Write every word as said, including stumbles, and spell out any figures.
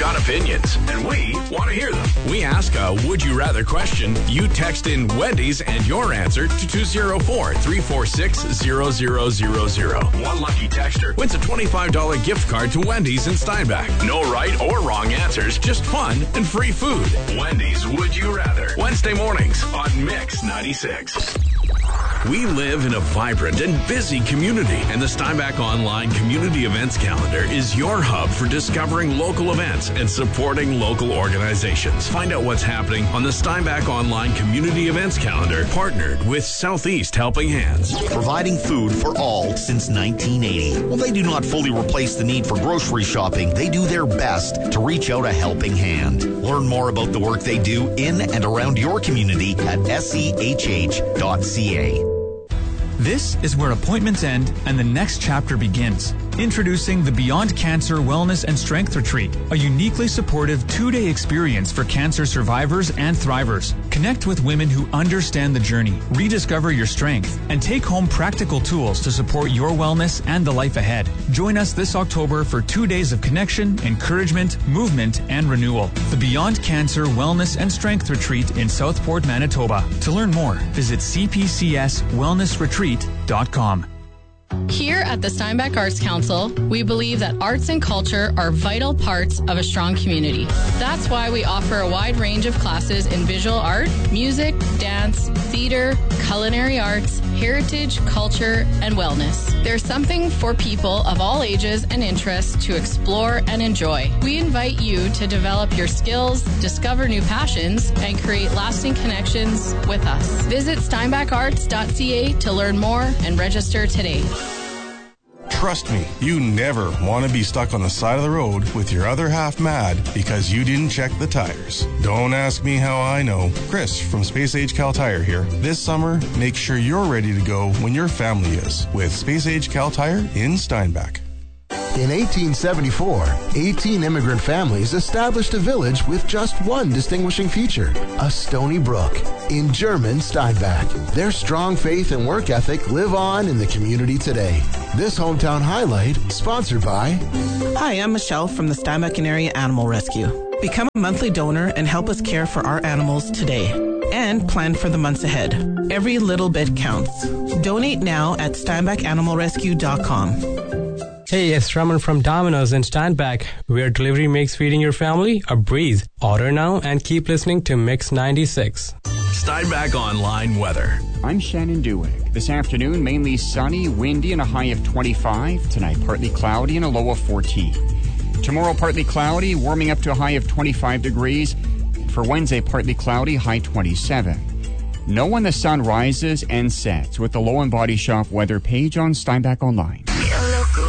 got opinions, and we want to hear them. We ask a Would You Rather question. You text in Wendy's and your answer to two oh four, three four six, zero zero zero zero. One lucky texter wins a twenty-five dollars gift card to Wendy's in Steinbach. No right or wrong answers, just fun and free food. Wendy's Would You Rather. Wednesday mornings on Mix ninety-six. We live in a vibrant and busy community, and the Steinbach Online Community Events Calendar is your hub for discovering local events and supporting local organizations. Find out what's happening on the Steinbach Online Community Events Calendar, partnered with Southeast Helping Hands. Providing food for all since nineteen eighty. While they do not fully replace the need for grocery shopping, they do their best to reach out a helping hand. Learn more about the work they do in and around your community at S E H H dot C A. This is where appointments end and the next chapter begins. Introducing the Beyond Cancer Wellness and Strength Retreat, a uniquely supportive two-day experience for cancer survivors and thrivers. Connect with women who understand the journey, rediscover your strength, and take home practical tools to support your wellness and the life ahead. Join us this October for two days of connection, encouragement, movement, and renewal. The Beyond Cancer Wellness and Strength Retreat in Southport, Manitoba. To learn more, visit c p c s wellness retreat dot com. Here at the Steinbach Arts Council, we believe that arts and culture are vital parts of a strong community. That's why we offer a wide range of classes in visual art, music, dance, theater, culinary arts, heritage, culture, and wellness. There's something for people of all ages and interests to explore and enjoy. We invite you to develop your skills, discover new passions, and create lasting connections with us. Visit steinbach arts dot c a to learn more and register today. Trust me, you never want to be stuck on the side of the road with your other half mad because you didn't check the tires. Don't ask me how I know. Chris from Space Age Cal Tire here. This summer, make sure you're ready to go when your family is with Space Age Cal Tire in Steinbach. In eighteen seventy-four, eighteen immigrant families established a village with just one distinguishing feature, a stony brook, in German Steinbach. Their strong faith and work ethic live on in the community today. This hometown highlight, sponsored by... Hi, I'm Michelle from the Steinbach and Area Animal Rescue. Become a monthly donor and help us care for our animals today. And plan for the months ahead. Every little bit counts. Donate now at steinbach animal rescue dot com. Hey, it's Raman from Domino's in Steinbach, where delivery makes feeding your family a breeze. Order now and keep listening to Mix ninety-six. Steinbach Online weather. I'm Shannon Dewick. This afternoon, mainly sunny, windy, and a high of twenty-five. Tonight, partly cloudy and a low of fourteen. Tomorrow, partly cloudy, warming up to a high of twenty-five degrees. For Wednesday, partly cloudy, high twenty-seven. Know when the sun rises and sets with the Low and Body Shop weather page on Steinbach Online.